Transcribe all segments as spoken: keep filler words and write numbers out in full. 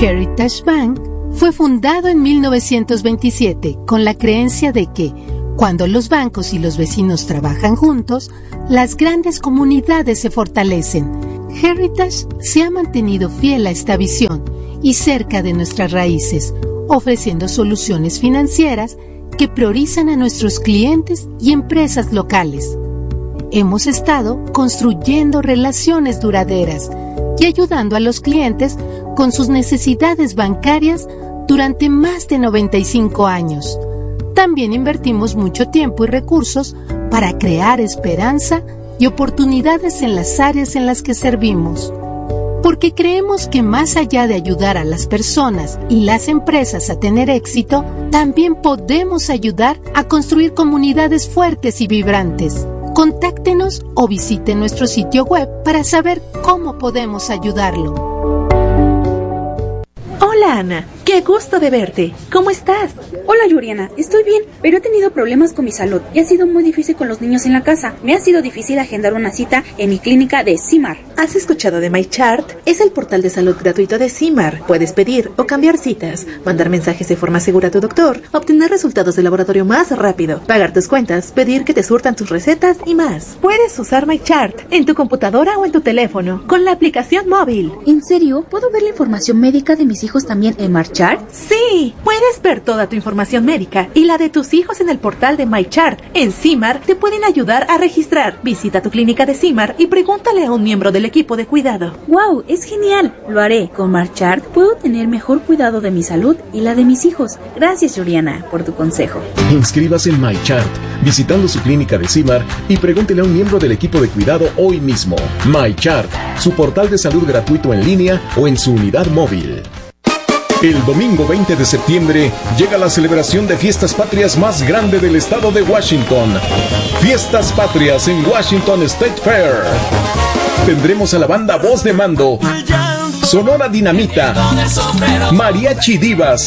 Heritage Bank fue fundado en mil novecientos veintisiete con la creencia de que, cuando los bancos y los vecinos trabajan juntos, las grandes comunidades se fortalecen. Heritage se ha mantenido fiel a esta visión y cerca de nuestras raíces, ofreciendo soluciones financieras que priorizan a nuestros clientes y empresas locales. Hemos estado construyendo relaciones duraderas y ayudando a los clientes con sus necesidades bancarias durante más de noventa y cinco años. También invertimos mucho tiempo y recursos para crear esperanza y oportunidades en las áreas en las que servimos. Porque creemos que más allá de ayudar a las personas y las empresas a tener éxito, también podemos ayudar a construir comunidades fuertes y vibrantes. Contáctenos o visite nuestro sitio web para saber cómo podemos ayudarlo. Hola, Ana. Qué gusto de verte. ¿Cómo estás? Hola, Yuriana. Estoy bien, pero he tenido problemas con mi salud y ha sido muy difícil con los niños en la casa. Me ha sido difícil agendar una cita en mi clínica de CIMAR. ¿Has escuchado de MyChart? Es el portal de salud gratuito de CIMAR. Puedes pedir o cambiar citas, mandar mensajes de forma segura a tu doctor, obtener resultados de laboratorio más rápido, pagar tus cuentas, pedir que te surtan tus recetas y más. Puedes usar MyChart en tu computadora o en tu teléfono con la aplicación móvil. ¿En serio? ¿Puedo ver la información médica de mis hijos también en MyChart? Sí, puedes ver toda tu información médica y la de tus hijos en el portal de MyChart. En CIMAR te pueden ayudar a registrar. Visita tu clínica de CIMAR y pregúntale a un miembro del equipo de cuidado. ¡Wow! Es genial. Lo haré. Con MyChart puedo tener mejor cuidado de mi salud y la de mis hijos. Gracias, Juliana, por tu consejo. Inscríbase en MyChart visitando su clínica de CIMAR y pregúntele a un miembro del equipo de cuidado hoy mismo. MyChart, su portal de salud gratuito en línea o en su unidad móvil. El domingo veinte de septiembre llega la celebración de Fiestas Patrias más grande del estado de Washington. Fiestas Patrias en Washington State Fair. Tendremos a la banda Voz de Mando, Sonora Dinamita, Mariachi Divas,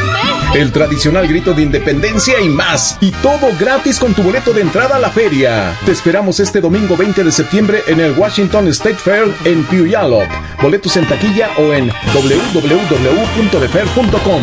el tradicional grito de independencia y más. Y todo gratis con tu boleto de entrada a la feria. Te esperamos este domingo veinte de septiembre en el Washington State Fair en Puyallup. Boletos en taquilla o en doble u doble u doble u punto de fair punto com.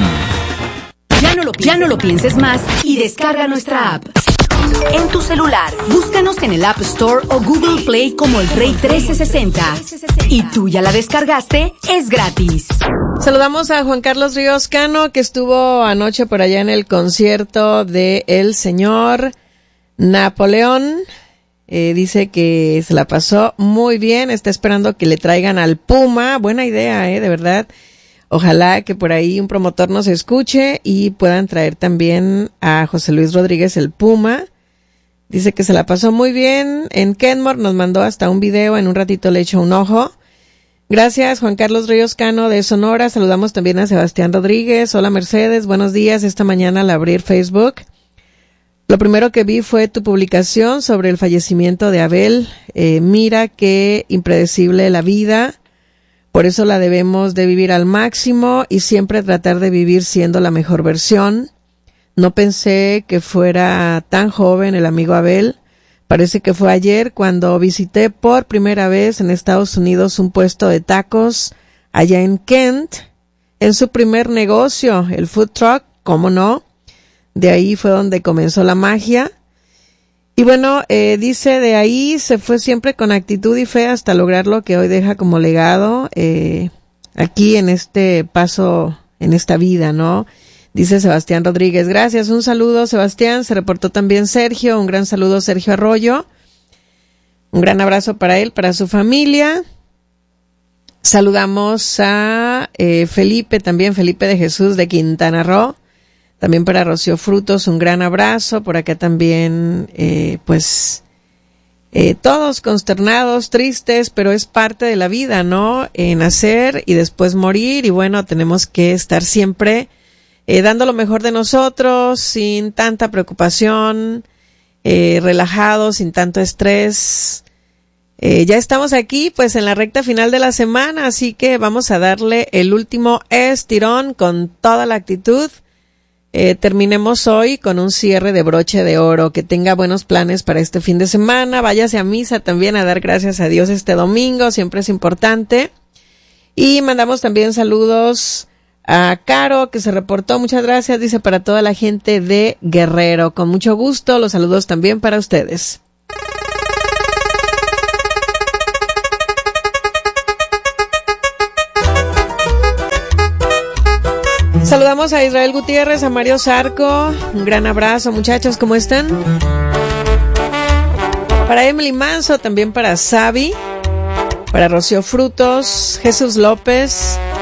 Ya no lo, ya no lo pienses más y descarga nuestra app. En tu celular, búscanos en el App Store o Google Play como El Rey trece sesenta. ¿Y tú ya la descargaste? Es gratis. Saludamos a Juan Carlos Ríos Cano, que estuvo anoche por allá en el concierto de el señor Napoleón. Eh, dice que se la pasó muy bien, está esperando que le traigan al Puma. Buena idea, eh, de verdad. Ojalá que por ahí un promotor nos escuche y puedan traer también a José Luis Rodríguez el Puma. Dice que se la pasó muy bien en Kenmore, nos mandó hasta un video, en un ratito le echo un ojo. Gracias, Juan Carlos Ríos Cano de Sonora. Saludamos también a Sebastián Rodríguez. Hola, Mercedes, buenos días. Esta mañana al abrir Facebook, lo primero que vi fue tu publicación sobre el fallecimiento de Abel. Eh, mira qué impredecible la vida. Por eso la debemos de vivir al máximo y siempre tratar de vivir siendo la mejor versión. No pensé que fuera tan joven el amigo Abel. Parece que fue ayer cuando visité por primera vez en Estados Unidos un puesto de tacos allá en Kent, en su primer negocio, el food truck, ¿cómo no? De ahí fue donde comenzó la magia. Y bueno, eh, dice, de ahí se fue siempre con actitud y fe hasta lograr lo que hoy deja como legado, eh, aquí en este paso, en esta vida, ¿no? Dice Sebastián Rodríguez. Gracias, un saludo, Sebastián. Se reportó también Sergio, un gran saludo, Sergio Arroyo. Un gran abrazo para él, para su familia. Saludamos a eh, Felipe, también Felipe de Jesús de Quintana Roo. También para Rocío Frutos, un gran abrazo. Por acá también, eh, pues, eh, todos consternados, tristes, pero es parte de la vida, ¿no? Eh, nacer y después morir. Y bueno, tenemos que estar siempre eh, dando lo mejor de nosotros, sin tanta preocupación, eh, relajados, sin tanto estrés. Eh, ya estamos aquí, pues, en la recta final de la semana, así que vamos a darle el último estirón con toda la actitud. Eh, terminemos hoy con un cierre de broche de oro. Que tenga buenos planes para este fin de semana. Váyase a misa también a dar gracias a Dios este domingo, siempre es importante. Y mandamos también saludos A Caro, que se reportó, muchas gracias, dice, para toda la gente de Guerrero. Con mucho gusto, los saludos también para ustedes. Saludamos a Israel Gutiérrez, a Mario Zarco. Un gran abrazo, muchachos, ¿cómo están? Para Emily Manso, también para Sabi, para Rocío Frutos, Jesús López,